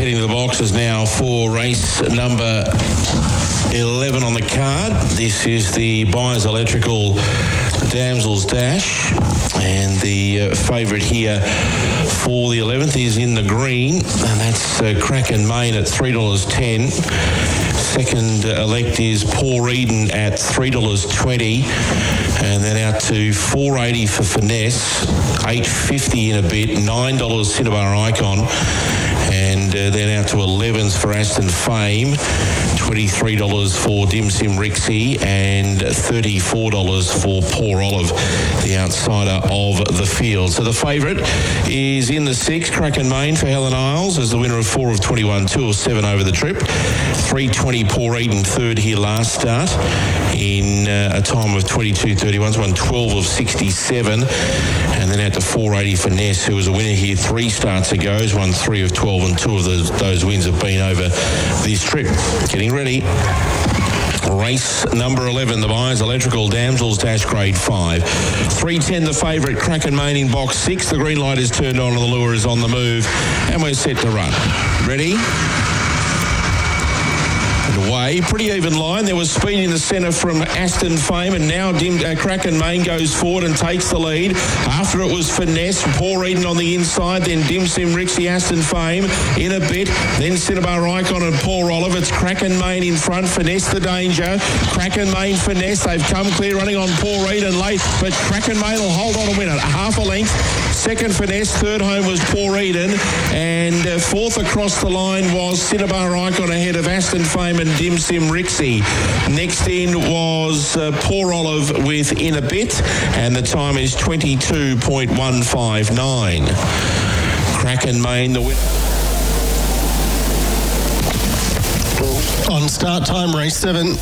heading to the boxes now for race number 11 on the card. This is the Byers Electrical Damsels Dash, and the favourite here for the 11th is in the green, and that's Kraken Main at $3.10. Second elect is Paul Eden at $3.20, and then out to $4.80 for Finesse, $8.50 in a bit, $9 Cinnabar Icon, and then out to 11s for Aston Fame, $23 for Dim Sim Rixie, and $34 for Poor Olive, the outsider of the field. So the favourite is in the 6, Kraken Main for Helen Isles as the winner of 4 of 21, 2 of 7 over the trip. 3:20 Poor Eden, third here last start in a time of 22:31, won 12 of 67, and then out to 4.80 for Ness, who was a winner here 3 starts ago, has won 3 of 12, and 2 of those wins have been over this trip. Getting ready. Race number 11, the Byers Electrical Damsels Dash Grade 5. 3:10 the favourite, Kraken Main in box 6. The green light is turned on and the lure is on the move, and we're set to run. Ready? Away, pretty even line. There was speed in the centre from Aston Fame, and now Kraken Main goes forward and takes the lead. After it was Finesse, Paul Eden on the inside, then Dim Sim Rixie, Aston Fame in a bit, then Cinnabar Icon and Paul Olive. It's Kraken Main in front, Finesse the danger. Kraken Main, Finesse, they've come clear running on Paul Eden late, but Kraken Main will hold on and win it. Half a length. Second Finesse, third home was Paul Eden, and fourth across the line was Cinnabar Icon ahead of Aston Fame and Dim Sim Rixie. Next in was Poor Olive with In a Bit, and the time is 22.159. Kraken Main the winner. On start time, race 7.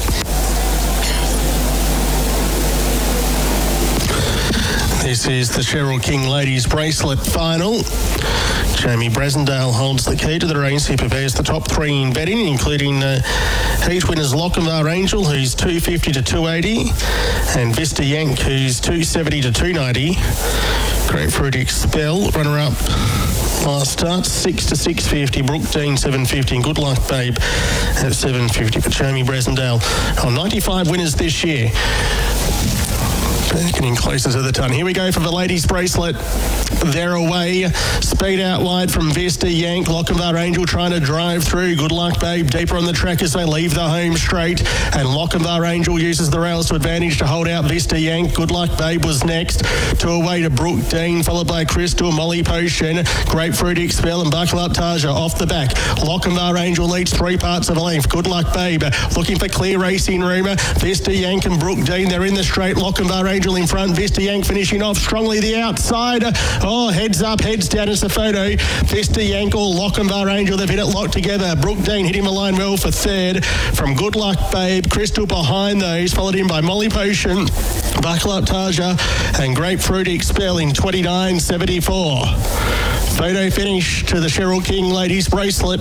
This is the Cheryl King Ladies Bracelet Final. Jamie Bresendale holds the key to the race. He prepares the top 3 in betting, including heat winners Lochinvar Angel, who's $2.50 to $2.80, and Vista Yank, who's $2.70 to $2.90. Grapefruit Expel, runner-up last start, 6 to $6.50. Brooke Dean, $7.50, and Good Luck Babe at $7.50 for Jamie Bresendale. 95 winners this year. Getting closer to the ton. Here we go for the ladies' bracelet. They're away. Speed out wide from Vista Yank. Lochinvar Angel trying to drive through. Good Luck Babe deeper on the track as they leave the home straight. And Lochinvar Angel uses the rails to advantage to hold out Vista Yank. Good Luck Babe was next. 2 away to Brooke Dean, followed by Crystal, Molly Potion, Grapefruit Expel, and Buckle Up Taja off the back. Lochinvar Angel leads 3 parts of a length. Good Luck Babe looking for clear racing room. Vista Yank and Brooke Dean, they're in the straight. Lochinvar Angel in front. Vista Yank finishing off strongly the outside. Oh, heads up, heads down is the photo. Vista Yank or Lochinvar Angel, they've hit it locked together. Brooke Dean hitting the line well for third. From Good Luck Babe, Crystal behind those, followed in by Molly Potion, Buckle Up Taja, and Grapefruit Expel in 29.74. Photo finish to the Cheryl King Ladies Bracelet.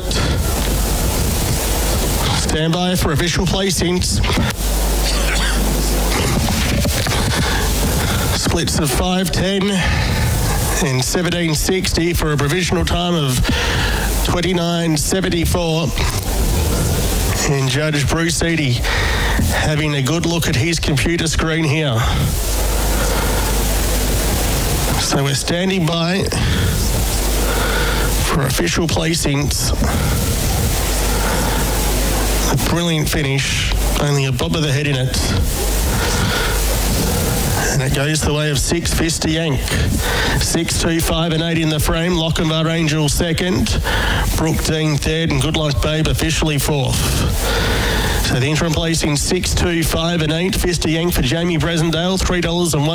Stand by for official placings. Splits of 5:10 and 17.60 for a provisional time of 29.74. And Judge Bruce Eadie having a good look at his computer screen here. So we're standing by for official placings. A brilliant finish, only a bob of the head in it. And it goes the way of 6, Vista Yank. 6, 2, 5 and 8 in the frame. Lochinvar Angel second. Brooke Dean third, and Good Luck Babe officially fourth. So the interim placing 6, 2, 5 and 8. Vista Yank for Jamie Bresendale, $3.01.